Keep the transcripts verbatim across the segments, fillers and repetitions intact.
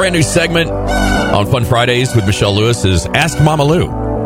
brand new segment on Fun Fridays with Michelle Lewis is Ask Mama Lou.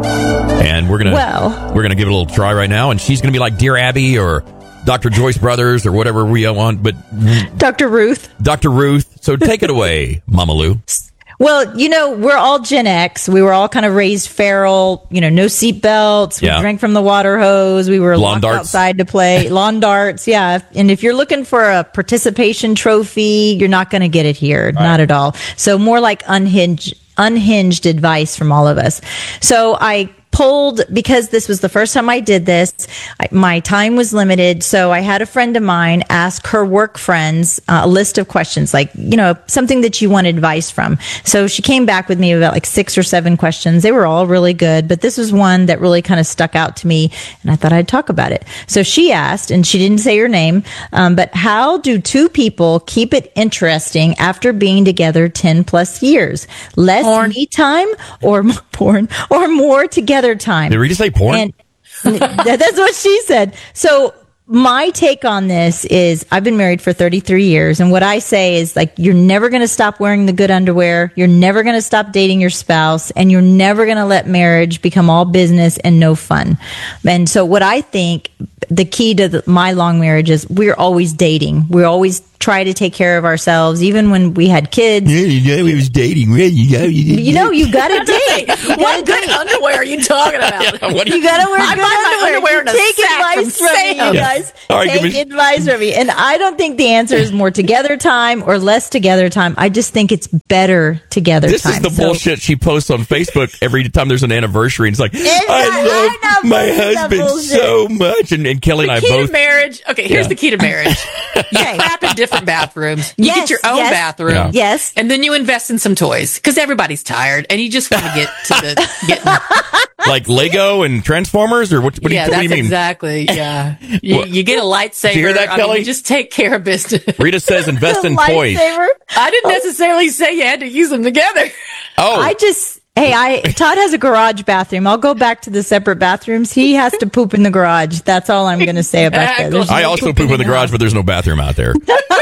And we're going to well. we're going to give it a little try right now. And she's going to be like Dear Abby or Doctor Joyce Brothers or whatever we want. But Doctor Ruth. Doctor Ruth. So take it away, Mama Lou. Well, you know, we're all Gen X. We were all kind of raised feral, you know, no seatbelts. We Yeah. drank from the water hose. We were Lawn locked darts. outside to play lawn darts. Yeah. And if you're looking for a participation trophy, you're not going to get it here. Not at all. So more like unhinged, unhinged advice from all of us. So I pulled, because this was the first time I did this, I, my time was limited. So I had a friend of mine ask her work friends uh, a list of questions, like, you know, something that you want advice from. So she came back with me about like six or seven questions. They were all really good, but this was one that really kind of stuck out to me, and I thought I'd talk about it. So she asked, and she didn't say her name, um, but how do two people keep it interesting after being together ten plus years? Less Porn. me time or more porn or more together time? Did Rita say porn? And that- that's what she said. So my take on this is I've been married for thirty-three years. And what I say is, like, you're never going to stop wearing the good underwear. You're never going to stop dating your spouse, and you're never going to let marriage become all business and no fun. And so what I think the key to the, my long marriage is we're always dating. We're always try to take care of ourselves, even when we had kids. Yeah, you know, we was dating. You You know, you got to date. You What gotta good date. underwear are you talking about? what do You gotta wear I good buy my underwear in a Take sack advice from from me, you Sam's. guys. All right, give Take me- advice from me. And I don't think the answer is more together time or less together time. I just think it's better together This time. is the So- bullshit she posts on Facebook every time there's an anniversary. And it's like, not- I love I know, my it's that husband bullshit. so much. And, and Kelly and I The key both. to marriage. Okay, here's Yeah. the key to marriage. You Okay. crap in different bathrooms. You Yes, get your own yes. bathroom. Yeah. Yes. And then you invest in some toys because everybody's tired and you just want to get to the getting. Like Lego and Transformers, or what? What, Yeah, do, you, what that's do you mean? exactly. Yeah, you, What- you get a lightsaber. Did you hear that, I mean, Kelly? you just take care of business. Rita says invest in toys. Lightsaber. I didn't necessarily say you had to use them together. Oh, I just, hey, I Todd has a garage bathroom. I'll go back to the separate bathrooms. He has to poop in the garage. That's all I'm going to say about that. There's I no also pooping poop in the the garage, house. but there's no bathroom out there.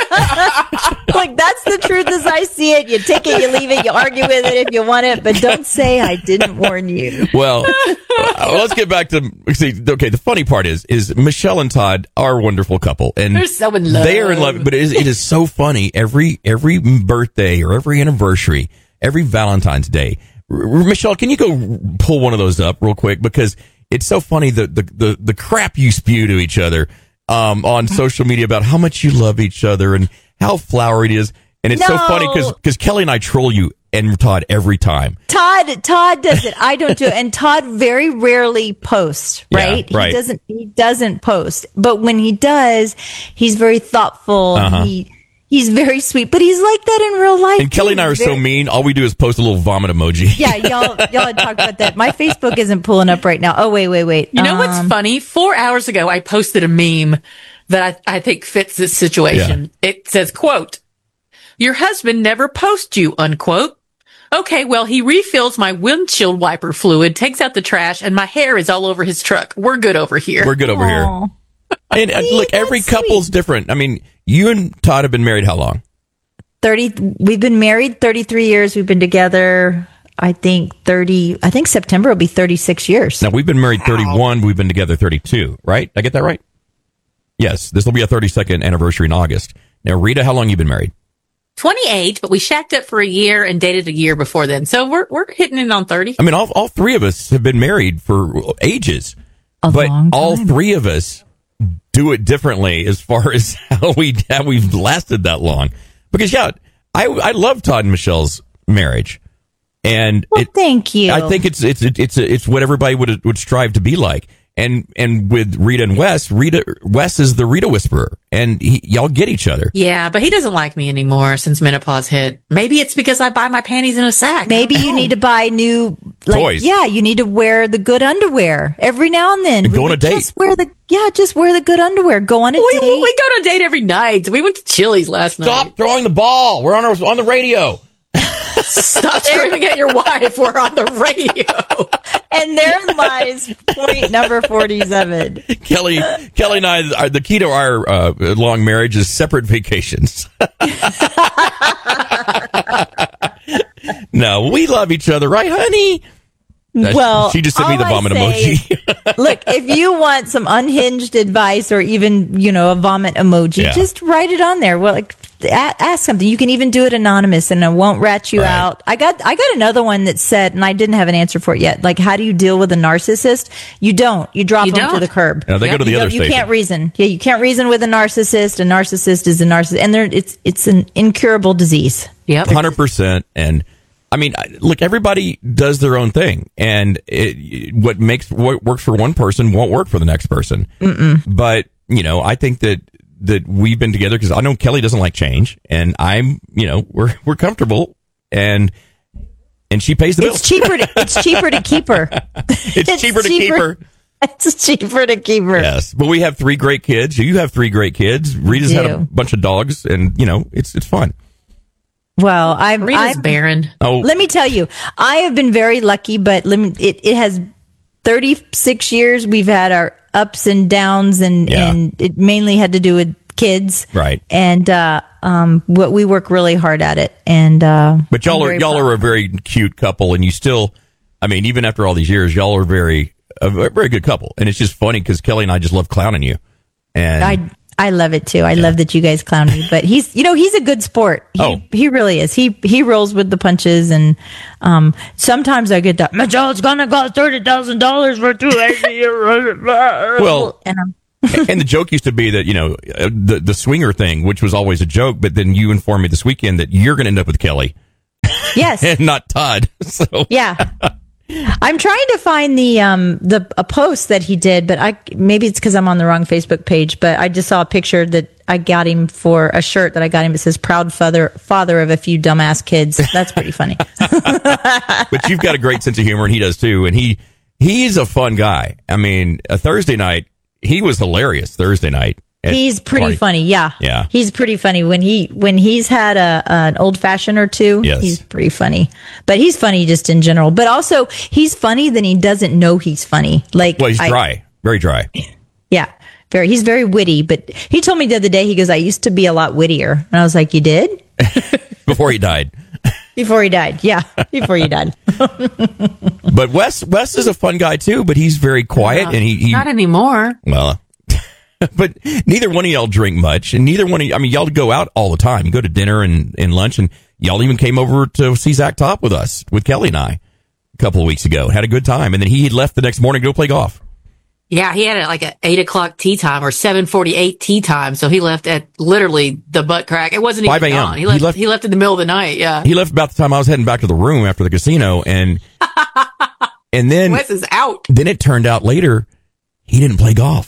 Like, that's the truth as I see it. You take it, you leave it, you argue with it if you want it, but don't say I didn't warn you. Well, uh, well, let's get back to see. Okay, the funny part is, is Michelle and Todd are a wonderful couple, and They're so in love. They are in love, but it is, it is so funny. Every every birthday or every anniversary, every Valentine's Day. R- R- Michelle, can you go pull one of those up real quick, because it's so funny the the the, the crap you spew to each other um, on social media about how much you love each other and how flowery it is, and it's so No. funny because because Kelly and I troll you and Todd every time. Todd, Todd does it. I don't do it. And Todd very rarely posts, Yeah, right? right. He doesn't, he doesn't post, but when he does, he's very thoughtful. Uh-huh. He, he's very sweet, but he's like that in real life. And Kelly and I are too. so Very- mean. All we do is post a little vomit emoji. Yeah, y'all, y'all had talked about that. My Facebook isn't pulling up right now. Oh, wait, wait, wait. You know what's Um, funny? Four hours ago, I posted a meme that I, I think fits this situation. It says, quote, "Your husband never posts you," unquote. Okay, well, he refills my windshield wiper fluid, takes out the trash, and my hair is all over his truck. We're good over here. We're good over here. Aw. And uh, See, look, every that's couple's sweet. different. I mean, you and Todd have been married how long? thirty, we've been married thirty-three years. We've been together, I think thirty, I think September will be thirty-six years. Now, we've been married thirty-one. We've been together thirty-two, right? Did I get that right? Yes. This will be a thirty-second anniversary in August. Now, Rita, how long you been married? twenty-eight, but we shacked up for a year and dated a year before then. So we're we're hitting it on thirty. I mean, all, all three of us have been married for ages. A but long all time. three of us do it differently as far as how we how we've lasted that long. Because yeah, I I love Todd and Michelle's marriage, and Well, it, thank you. I think it's it's it's it's what everybody would would strive to be like. And and with Rita and Wes, Rita Wes is the Rita whisperer, and he, y'all get each other. Yeah, but he doesn't like me anymore since menopause hit. Maybe it's because I buy my panties in a sack. Maybe you need to buy new like, Toys. Yeah, you need to wear the good underwear every now and then. And go We on a would date. Just wear the yeah, just wear the good underwear. Go on a We, date. we go on a date every night. We went to Chili's last night. Stop throwing the ball. We're on our, on the radio. Stop screaming at your wife. We're on the radio. And therein lies point number forty-seven. Kelly, Kelly and I, are, the key to our uh, long marriage is separate vacations. No, we love each other, right, honey? That's- Well, she just sent me all the I vomit say- emoji. Look, if you want some unhinged advice or even, you know, a vomit emoji, Yeah. just write it on there. Well, like, a- ask something. You can even do it anonymous and it won't rat you Right. out. I got, I got another one that said, and I didn't have an answer for it yet. Like, how do you deal with a narcissist? You don't. You drop You them to don't. the curb. No, they go to the you other don't- You station. can't reason. Yeah, you can't reason with a narcissist. A narcissist is a narcissist, and they're, it's it's an incurable disease. Yep. one hundred percent. And I mean, I- look, everybody does their own thing, and it, what makes what works for one person won't work for the next person. Mm-mm. But you know, I think that that we've been together because I know Kelly doesn't like change, and I'm, you know, we're we're comfortable, and and she pays the bills. It's cheaper. To, it's cheaper to keep her. It's, cheaper to keep her. It's cheaper to keep her. Yes, but we have three great kids. You have three great kids. Rita's had a do. bunch of dogs, and you know, it's it's fun. Well, I'm. Rita's I'm barren. Oh, Let me tell you, I have been very lucky, but let me, it, it has thirty-six years. We've had our ups and downs, and, Yeah. and it mainly had to do with kids. Right. And, uh, um, what we work really hard at it. And, uh, but y'all I'm are very y'all proud. are a very cute couple, and you still, I mean, even after all these years, y'all are very a very good couple, and it's just funny because Kelly and I just love clowning you, and I, I love it too. I love that you guys clown me, but he's, you know, he's a good sport. He, Oh. he really is. He, he rolls with the punches. And, um, sometimes I get that, Michelle's gonna cost thirty thousand dollars for two eighty. well, And I'm, and the joke used to be that, you know, uh, the the swinger thing, which was always a joke, but then you informed me this weekend that you're going to end up with Kelly yes. and not Todd. So Yeah. I'm trying to find the um the a post that he did, but I maybe it's because I'm on the wrong Facebook page. But I just saw a picture that I got him for a shirt that I got him. It says "Proud father father of a few dumbass kids." That's pretty funny. but you've got a great sense of humor, and he does too. And he he's a fun guy. I mean, a Thursday night, he was hilarious. Thursday night, at He's pretty party. funny. Yeah. Yeah. He's pretty funny when he when he's had a an old fashioned or two. Yes. He's pretty funny. But he's funny just in general. But also he's funny then he doesn't know he's funny. Like Well, he's I- dry, very dry. Yeah, very. He's very witty. But he told me the other day, he goes, "I used to be a lot wittier," and I was like, "You did?" Before he died. Before he died. Yeah, before he died. But Wes Wes is a fun guy too, but he's very quiet, and he, he Not anymore. well. But neither one of y'all drink much, and neither one of you, I mean, y'all go out all the time. You go to dinner and, and lunch, and y'all even came over to see Zach Top with us, with Kelly and I, a couple of weeks ago. Had a good time, and then he had left the next morning to go play golf. Yeah, he had it like an eight o'clock tea time or seven forty eight tea time, so he left at literally the butt crack. It wasn't even five a.m. dawn. He left, He left- he left in the middle of the night. Yeah, He left about the time I was heading back to the room after the casino, and and then Wes is out. then it turned out later he didn't play golf.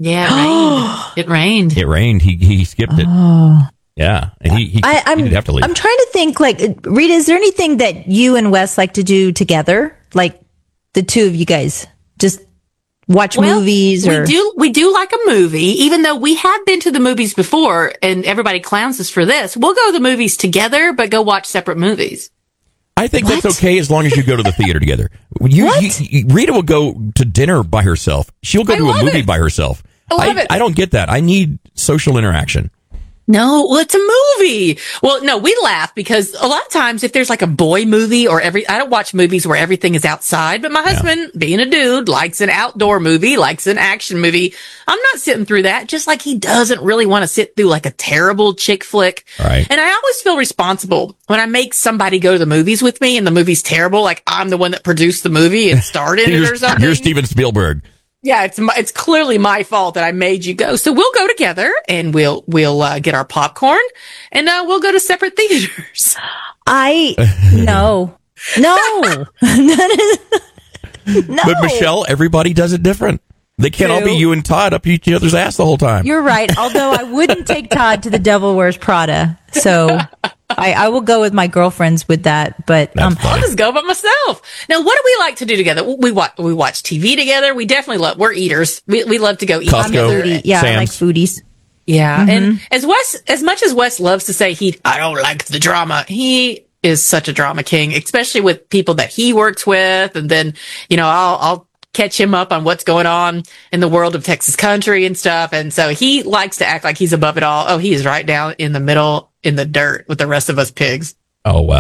Yeah, it rained. It rained. It rained. He he skipped it. Yeah, and he he, I, I'm, he did have to leave. I'm trying to think, like, Rita, is there anything that you and Wes like to do together? Like, the two of you guys? Just watch Well, movies or... we do we do like a movie, even though we have been to the movies before, and everybody clowns us for this. We'll go to the movies together, but go watch separate movies. I think What? that's okay as long as you go to the theater together. You, What? you- you- Rita will go to dinner by herself. She'll go I to a love movie it. by herself. I love I, it. I don't get that. I need social interaction. No, well, it's a movie. Well, no, we laugh because a lot of times if there's like a boy movie or every, I don't watch movies where everything is outside, but my husband, being a dude, likes an outdoor movie, likes an action movie. I'm not sitting through that, just like he doesn't really want to sit through like a terrible chick flick. Right. And I always feel responsible when I make somebody go to the movies with me and the movie's terrible, like I'm the one that produced the movie and starred in it or You're, something. you're Steven Spielberg. Yeah, it's my, it's clearly my fault that I made you go. So we'll go together and we'll we'll uh, get our popcorn and uh, we'll go to separate theaters. I... No. No. That is... No. But Michelle, everybody does it different. They can't all be True. you and Todd up each other's ass the whole time. You're right. Although I wouldn't take Todd to the Devil Wears Prada. So I, I will go with my girlfriends with that. But um, That's I'll funny. just go by myself. Now, what do we like to do together? We watch we watch T V together. We definitely love. We're eaters. We we love to go eat Costco. together. foodie. Yeah, I like Sam's. foodies. Yeah, and as Wes, as much as Wes loves to say he, I don't like the drama. He is such a drama king, especially with people that he works with, and then you know I'll I'll catch him up on what's going on in the world of Texas country and stuff, and so he likes to act like he's above it all. Oh, he is right down in the middle in the dirt with the rest of us pigs. Oh, well.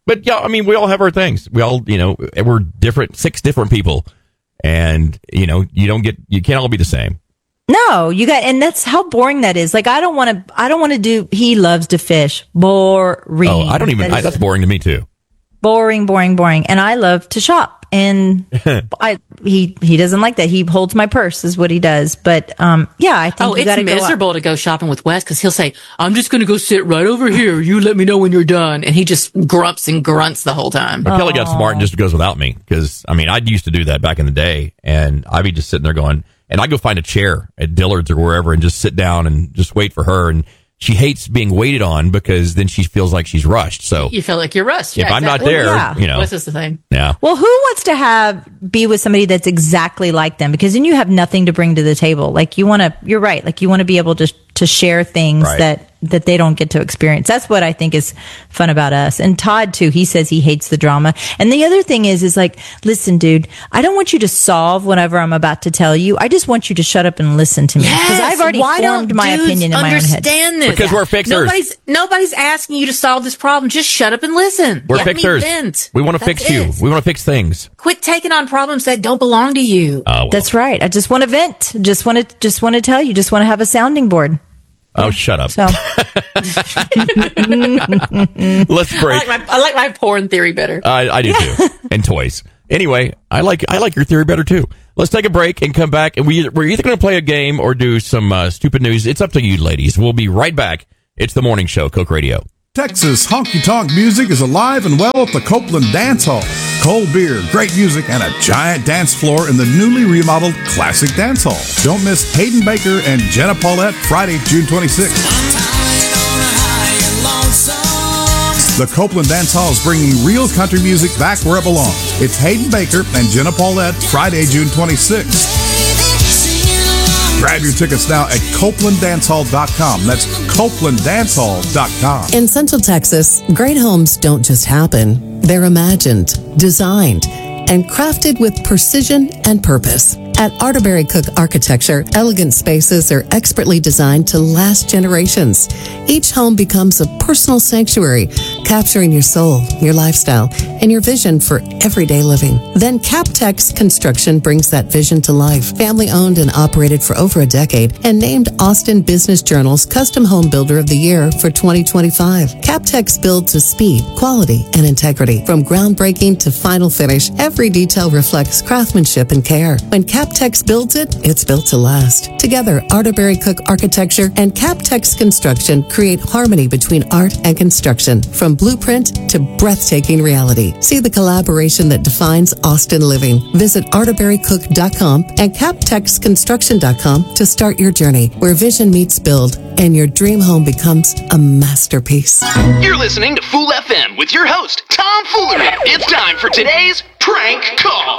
But yeah, I mean, we all have our things. We all, you know, we're different, six different people, and you know, you don't get, you can't all be the same. No, you got, and that's how boring that is. Like, I don't want to, I don't want to do, he loves to fish. Boring. Oh, I don't even, That I, is that's boring to me too. boring, boring, boring. And I love to shop. And I, he, he doesn't like that. He holds my purse is what he does. But, um, yeah, I think Oh, you it's gotta go out. miserable to go shopping with Wes because he'll say, I'm just going to go sit right over here. You let me know when you're done. And he just grumps and grunts the whole time. But Kelly got smart and just goes without me because I mean I used to do that back in the day, and I'd be just sitting there going, and I go find a chair at Dillard's or wherever and just sit down and just wait for her. And she hates being waited on because then she feels like she's rushed. So You feel like you're rushed. if Yeah, I'm not exactly. there, Yeah. you know, Wes is the same. yeah. Well, who wants to have, be with somebody that's exactly like them? Because then you have nothing to bring to the table. Like you want to, you're right. Like you want to be able to, to share things Right. that, that they don't get to experience. That's what I think is fun about us. And Todd too, he says he hates the drama. And the other thing is, is like, listen, dude, I don't want you to solve whatever I'm about to tell you. I just want you to shut up and listen to me. Because I've already Why formed don't my dudes opinion in my own head. understand this? Because we're fixers. Nobody's, nobody's asking you to solve this problem. Just shut up and listen. We're Let me fixers. vent. We want to That's fix you. it. We want to fix things. Quit taking on problems that don't belong to you. Oh, well. That's right. I just want to vent. Just want to, just want to tell you, just want to have a sounding board. Oh, shut up. So. Let's I break. like my, I like my porn theory better. I, I do too. And toys. Anyway, I like I like your theory better too. Let's take a break and come back, and we, we're either going to play a game or do some uh, stupid news. It's up to you, ladies. We'll be right back. It's the morning show, Coke Radio. Texas honky-tonk music is alive and well at the Copeland Dance Hall. Cold beer, great music, and a giant dance floor in the newly remodeled Classic Dance Hall. Don't miss Hayden Baker and Jenna Paulette Friday, June twenty-sixth. The Copeland Dance Hall is bringing real country music back where it belongs. It's Hayden Baker and Jenna Paulette Friday, June twenty-sixth. Grab your tickets now at copeland dance hall dot com. That's copeland dance hall dot com. In Central Texas, great homes don't just happen. They're imagined, designed, and crafted with precision and purpose. At Arterberry Cook Architecture, elegant spaces are expertly designed to last generations. Each home becomes a personal sanctuary, capturing your soul, your lifestyle, and your vision for everyday living. Then Captex Construction brings that vision to life. Family owned and operated for over a decade and named Austin Business Journal's Custom Home Builder of the Year for twenty twenty-five. Captex builds with speed, quality, and integrity. From groundbreaking to final finish, every detail reflects craftsmanship and care. When Captex builds it, it's built to last. Together, Arterberry Cook Architecture and Captex Construction create harmony between art and construction, from blueprint to breathtaking reality. See the collaboration that defines Austin living. Visit arterberry cook dot com and captex construction dot com to start your journey, where vision meets build and your dream home becomes a masterpiece. You're listening to Fool F M with your host, Tom Foolery. It's time for today's prank call.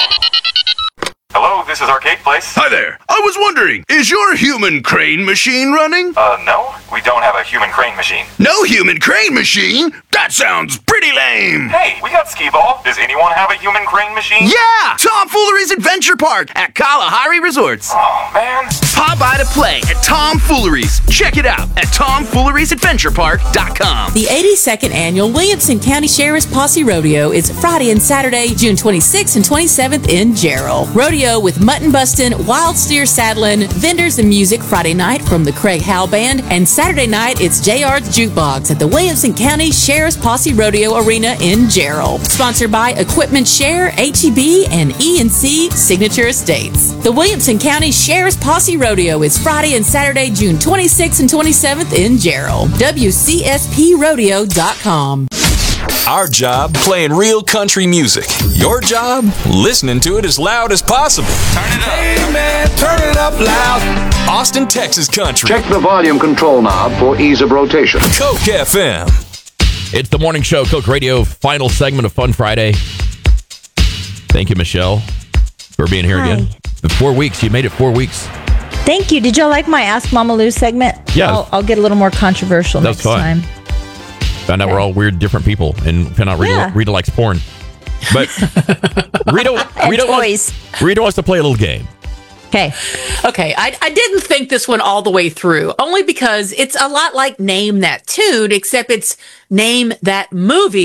Hello, this is Arcade Place. Hi there. I was wondering, is your human crane machine running? Uh, no, we don't have a human crane machine. No human crane machine? That sounds pretty lame. Hey, we got Skee-Ball. Does anyone have a human crane machine? Yeah! Tom Foolery's Adventure Park at Kalahari Resorts. Oh, man. Pop by to play at Tom Foolery's. Check it out at tom fooleries adventure park dot com. The eighty-second Annual Williamson County Sheriff's Posse Rodeo is Friday and Saturday, June twenty-sixth and twenty-seventh in Jarrell. Rodeo with mutton bustin', wild steer saddling, vendors and music Friday night from the Craig Howe Band, and Saturday night it's J R's Jukebox at the Williamson County Sheriff's Posse Rodeo Arena in Jarrell. Sponsored by Equipment Share, H E B, and E and C Signature Estates. The Williamson County Sheriff's Posse Rodeo is Friday and Saturday, June twenty-sixth and twenty-seventh in Jarrell. W C S P rodeo dot com. Our job, playing real country music. Your job, listening to it as loud as possible. Turn it up. Hey, man, turn it up loud. Austin, Texas country. Check the volume control knob for ease of rotation. Coke F M. It's the morning show, Coke Radio, final segment of Fun Friday. Thank you, Michelle, for being here Hi. again. The four weeks. You made it four weeks. Thank you. Did y'all like my Ask Mama Lou segment? Yeah. I'll, I'll get a little more controversial That's next fun. time. Found out we're all weird, different people, and found out Rita, Yeah. Rita likes porn. But Rita, And Rita, toys. wants, Rita wants to play a little game. Okay. Okay, I, I didn't think this one all the way through, only because it's a lot like Name That Tune, except it's Name That Movie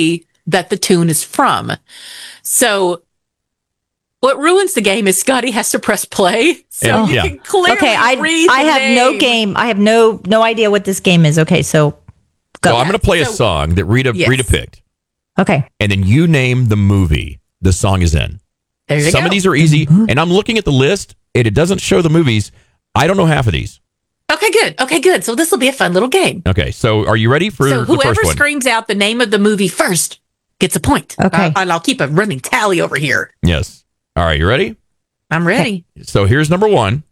that the tune is from. So what ruins the game is Scotty has to press play. So Yeah. you Yeah. can clearly Okay, I read I the have no name. game. I have no no idea what this game is. Okay, so go. So I'm going to play a So- song that Rita Yes. Rita picked, Okay. and then you name the movie the song is in. There you Some go. of these are easy, and I'm looking at the list, and it doesn't show the movies. I don't know half of these. Okay, good. Okay, good. So this will be a fun little game. Okay, so are you ready for So the whoever first one? screams out the name of the movie first gets a point. Okay. Uh, and I'll keep a running tally over here. Yes. All right, you ready? I'm ready. So here's number one.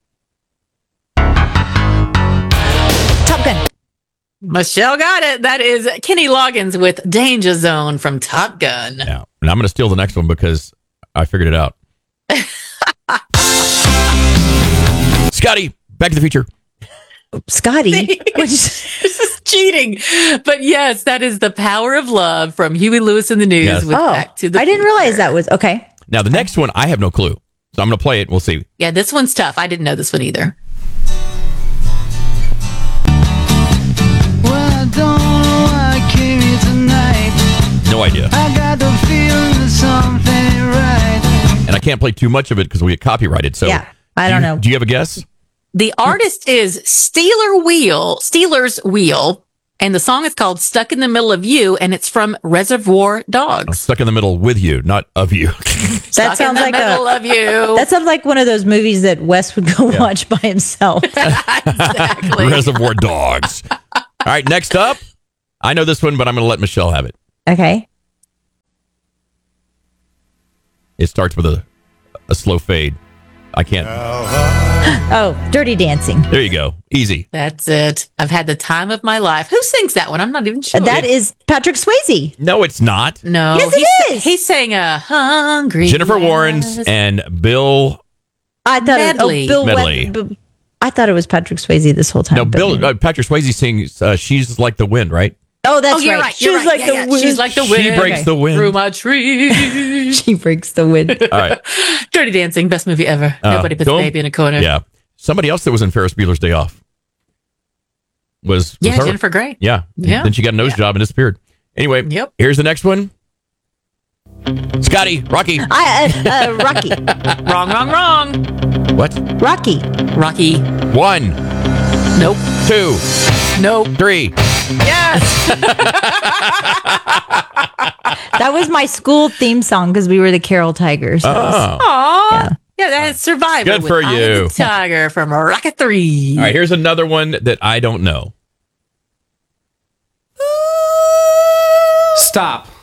Top Gun. Michelle got it. That is Kenny Loggins with Danger Zone from Top Gun. Yeah, and I'm going to steal the next one because I figured it out. Scotty, Back to the Future. Scotty. this is cheating. But yes, that is The Power of Love from Huey Lewis and the News Yes. with Oh, Back to the I didn't Future. realize that was okay. Now the next one, I have no clue, so I'm going to play it. And we'll see. Yeah, this one's tough. I didn't know this one either. Well, I don't know why I came here tonight. No idea, I got the feeling that something ain't right. and I can't play too much of it because we get copyrighted. So Yeah, I do don't you- know. Do you have a guess? The artist is Steeler Wheel, Steeler's Wheel, and the song is called Stuck in the Middle of You, and it's from Reservoir I'm Dogs. stuck in the middle with you, not of you. That Stuck in sounds the like middle a of you. that sounds like one of those movies that Wes would go watch by himself. Exactly. Reservoir Dogs. All right, next up. I know this one, but I'm going to let Michelle have it. Okay. It starts with a, a slow fade. I can't. Oh, Dirty Dancing. There you go. Easy. That's it. I've had the time of my life. Who sings that one? I'm not even sure. That is Patrick Swayze. No, it's not. no. Yes, it he's, is. He's saying a hungry. Jennifer Warren's Yes. and Bill. I thought Medley. it, oh, Bill Medley. Wet- B- I thought it was Patrick Swayze this whole time. No, but Bill. maybe- Uh, Patrick Swayze sings uh, "She's Like the Wind," right? oh, that's Oh, you're right. right. She's You're right. like Yeah, the yeah. wind. She's like the She wind. breaks the wind. Through my tree. She breaks the wind. All right. Dirty Dancing, best movie ever. Uh, Nobody puts don't- baby in a corner. Yeah. Somebody else that was in Ferris Bueller's Day Off was, was Yeah, her. Jennifer Grey. Yeah. Yeah. Then she got a nose Yeah. job and disappeared. Anyway, Yep. here's the next one. Scotty, Rocky. I, uh, uh, Rocky. Wrong, wrong, wrong. What? Rocky. Rocky. One, Nope. two, Nope. three. Yes. That was my school theme song because we were the Carroll Tigers. Oh. Aw. Yeah. Yeah, that's Survivor. Good with for Eye of you. the Tiger from Rocket three. All right, here's another one that I don't know. Stop.